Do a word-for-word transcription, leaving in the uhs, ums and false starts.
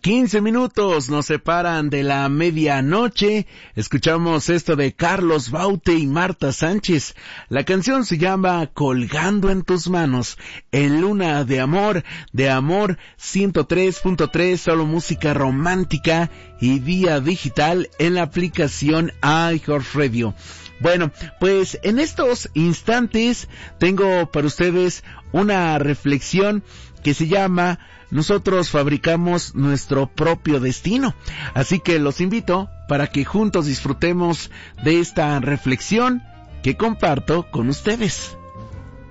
quince minutos nos separan de la medianoche. Escuchamos esto de Carlos Baute y Marta Sánchez. La canción se llama Colgando en tus manos, en Luna de Amor, de Amor ciento tres punto tres, solo música romántica y vía digital en la aplicación iHeartRadio. Bueno, pues en estos instantes tengo para ustedes una reflexión que se llama Nosotros fabricamos nuestro propio destino. Así que los invito para que juntos disfrutemos de esta reflexión que comparto con ustedes.